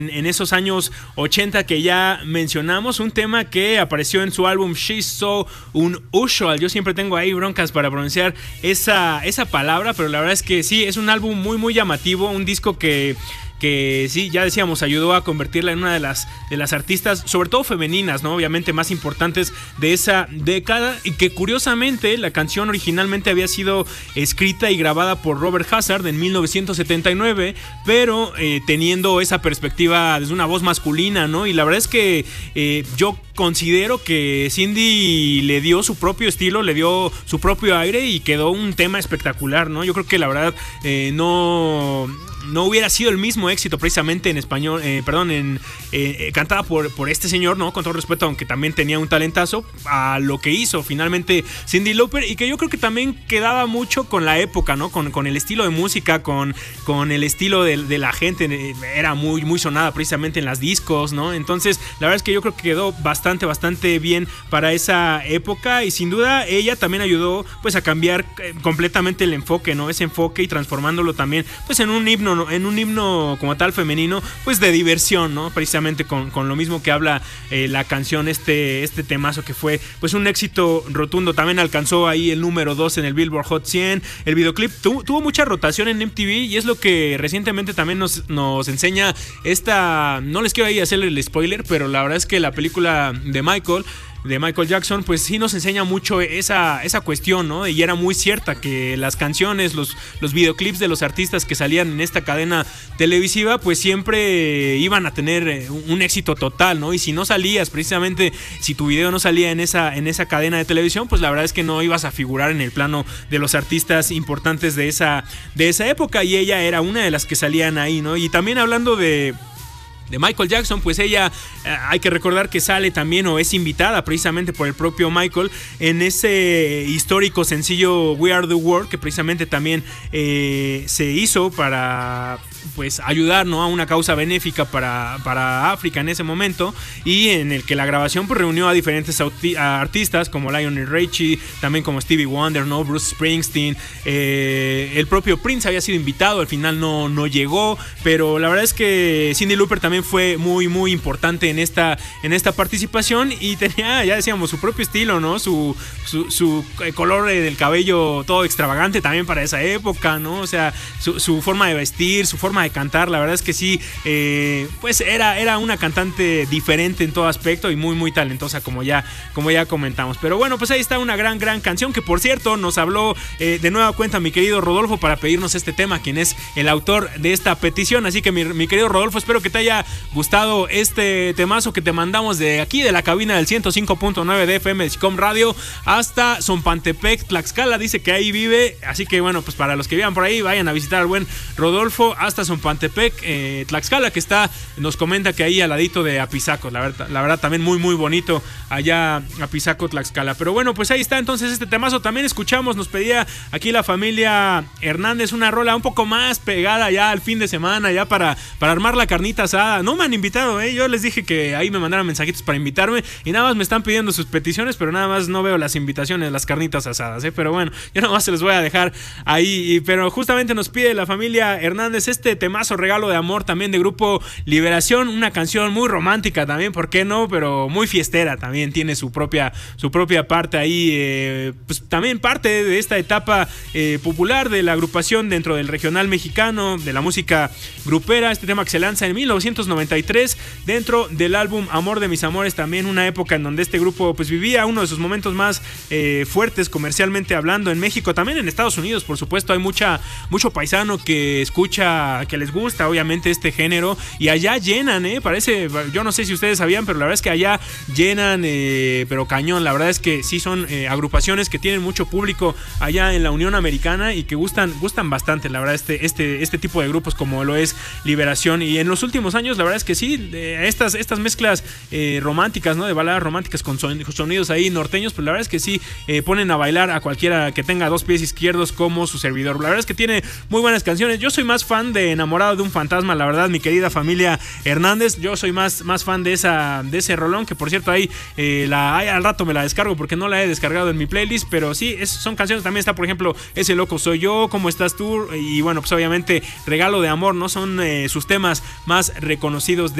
en esos años 80 que ya mencionamos, un tema que apareció en su álbum She's So Unusual. Yo siempre tengo ahí broncas para pronunciar esa palabra, pero la verdad es que sí, es un álbum muy muy llamativo, un disco que sí, ya decíamos, ayudó a convertirla en una de las artistas, sobre todo femeninas, ¿no? Obviamente más importantes de esa década, y que curiosamente la canción originalmente había sido escrita y grabada por Robert Hazard en 1979, pero teniendo esa perspectiva desde una voz masculina, ¿no? Y la verdad es que yo considero que Cindy le dio su propio estilo, le dio su propio aire y quedó un tema espectacular, ¿no? Yo creo que la verdad no hubiera sido el mismo éxito precisamente en español, cantada por este señor, ¿no? Con todo respeto, aunque también tenía un talentazo, a lo que hizo finalmente Cyndi Lauper, y que yo creo que también quedaba mucho con la época, ¿no? Con el estilo de música, con el estilo de la gente, era muy, muy sonada precisamente en las discos, ¿no? Entonces, la verdad es que yo creo que quedó bastante bien para esa época, y sin duda ella también ayudó pues a cambiar completamente el enfoque, ¿no? Ese enfoque, y transformándolo también pues en un himno como tal femenino, pues de diversión, ¿no? Precisamente con lo mismo que habla la canción, este temazo que fue pues un éxito rotundo. También alcanzó ahí el número 2 en el Billboard Hot 100. El videoclip tuvo mucha rotación en MTV, y es lo que recientemente también nos enseña esta... No les quiero ahí hacerle el spoiler, pero la verdad es que la película de Michael Jackson, pues sí nos enseña mucho esa cuestión, ¿no? Y era muy cierta que las canciones, los videoclips de los artistas que salían en esta cadena televisiva, pues siempre iban a tener un éxito total, ¿no? Y si no salías, precisamente, si tu video no salía en esa cadena de televisión, pues la verdad es que no ibas a figurar en el plano de los artistas importantes de esa época, y ella era una de las que salían ahí, ¿no? Y también hablando de Michael Jackson, pues ella hay que recordar que sale también, o es invitada precisamente por el propio Michael, en ese histórico sencillo We Are The World, que precisamente también se hizo para pues ayudar, ¿no? A una causa benéfica para África en ese momento, y en el que la grabación pues reunió a diferentes artistas como Lionel Richie, también como Stevie Wonder, ¿no? Bruce Springsteen, el propio Prince había sido invitado, al final no llegó, pero la verdad es que Cyndi Lauper también fue muy muy importante en esta participación, y tenía, ya decíamos, su propio estilo, ¿no? Su color del cabello todo extravagante también para esa época, ¿no? O sea, su forma de vestir, su forma de cantar, la verdad es que sí, pues era una cantante diferente en todo aspecto y muy muy talentosa, como ya comentamos. Pero bueno, pues ahí está una gran canción, que por cierto nos habló de nueva cuenta mi querido Rodolfo para pedirnos este tema, quien es el autor de esta petición. Así que mi querido Rodolfo, espero que te haya gustado este temazo que te mandamos de aquí, de la cabina del 105.9 de FM de Chicom Radio hasta Zompantepec, Tlaxcala. Dice que ahí vive, así que bueno, pues para los que vivan por ahí, vayan a visitar al buen Rodolfo hasta Zompantepec, Tlaxcala, que nos comenta que ahí al ladito de Apizaco. La verdad también muy muy bonito allá Apizaco, Tlaxcala. Pero bueno, pues ahí está entonces este temazo. También escuchamos, nos pedía aquí la familia Hernández una rola un poco más pegada ya al fin de semana, ya para armar la carnita asada. No me han invitado, yo les dije que ahí me mandaran mensajitos para invitarme, y nada más me están pidiendo sus peticiones, pero nada más no veo las invitaciones, las carnitas asadas, pero bueno, yo nada más se los voy a dejar ahí. Pero justamente nos pide la familia Hernández este temazo, Regalo de Amor, también de Grupo Liberación, una canción muy romántica también, ¿por qué no? Pero muy fiestera también, tiene su propia parte ahí, pues también parte de esta etapa popular de la agrupación dentro del regional mexicano, de la música grupera. Este tema que se lanza en 1993 dentro del álbum Amor de Mis Amores, también una época en donde este grupo pues vivía uno de sus momentos más fuertes comercialmente hablando en México, también en Estados Unidos, por supuesto. Hay mucho paisano que escucha, que les gusta obviamente este género, y allá llenan, parece, yo no sé si ustedes sabían, pero la verdad es que allá llenan, pero cañón. La verdad es que sí son agrupaciones que tienen mucho público allá en la Unión Americana y que gustan bastante, la verdad, este tipo de grupos como lo es Liberación. Y en los últimos años la verdad es que sí, estas mezclas románticas, ¿no? De baladas románticas con sonidos ahí norteños, pues la verdad es que sí ponen a bailar a cualquiera que tenga dos pies izquierdos como su servidor. La verdad es que tiene muy buenas canciones. Yo soy más fan de enamorado de un fantasma, la verdad, mi querida familia Hernández. Yo soy más fan de ese rolón, que por cierto ahí al rato me la descargo porque no la he descargado en mi playlist, pero sí, son canciones. También está, por ejemplo, Ese loco soy yo, ¿Cómo estás tú? Y bueno, pues obviamente Regalo de amor, ¿no? Son sus temas más reconocidos